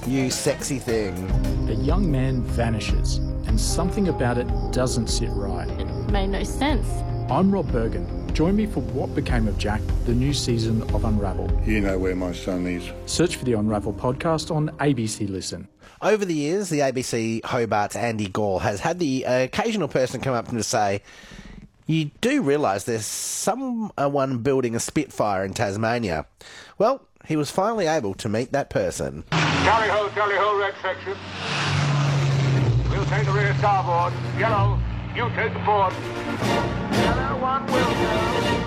you sexy thing. A young man vanishes, and something about it doesn't sit right. It made no sense. I'm Rob Bergen. Join me for What Became of Jack, the new season of Unravel. You know where my son is. Search for the Unravel podcast on ABC Listen. Over the years, the ABC Hobart's Andy Gall has had the occasional person come up to him to say, you do realise there's someone building a Spitfire in Tasmania. Well, he was finally able to meet that person. Tally ho, red section. We'll take the rear starboard. Yellow, you take the port. Yellow one will go.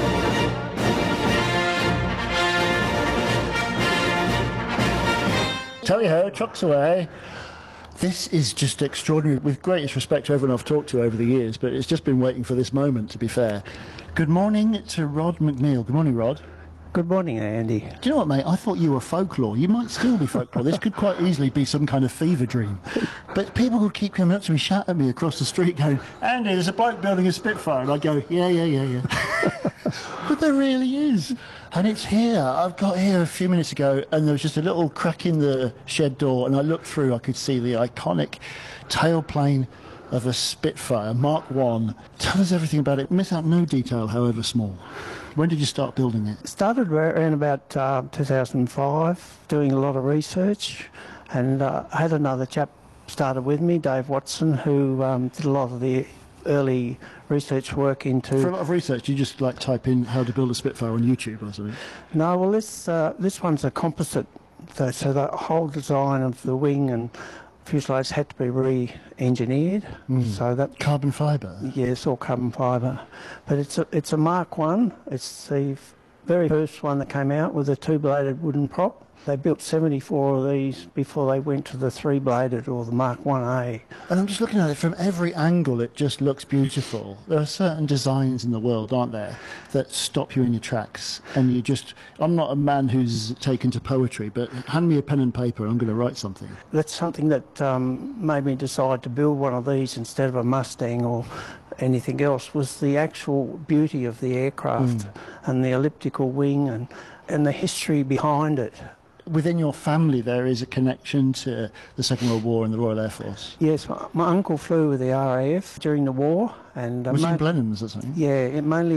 Tally ho, trucks away. This is just extraordinary. With greatest respect to everyone I've talked to over the years, but it's just been waiting for this moment, to be fair. Good morning to Rod McNeil. Good morning, Rod. Good morning, Andy. Do you know what, mate? I thought you were folklore. You might still be folklore. This could quite easily be some kind of fever dream. But people would keep coming up to me, shout at me across the street going, Andy, there's a bloke building a Spitfire. And I go, yeah. But there really is. And it's here. I've got here a few minutes ago, and there was just a little crack in the shed door, and I looked through, I could see the iconic tailplane of a Spitfire, Mark I. Tell us everything about it. Miss out no detail, however small. When did you start building it? Started around about 2005, doing a lot of research, and I had another chap started with me, Dave Watson, who did a lot of the early research work into... For a lot of research, you just type in how to build a Spitfire on YouTube or something? No, well, this one's a composite, so the whole design of the wing and fuselage had to be re-engineered. So that carbon fibre? Yes, all carbon fibre. But it's a Mark I. It's the very first one that came out with a two-bladed wooden prop. They built 74 of these before they went to the three-bladed or the Mark 1A. And I'm just looking at it from every angle, it just looks beautiful. There are certain designs in the world, aren't there, that stop you in your tracks. And you just... I'm not a man who's taken to poetry, but hand me a pen and paper and I'm going to write something. That's something that made me decide to build one of these instead of a Mustang or anything else, was the actual beauty of the aircraft and the elliptical wing and the history behind it. Within your family, there is a connection to the Second World War and the Royal Air Force. Yes, my uncle flew with the RAF during the war. And was he in Blenheims or something? Yeah, it mainly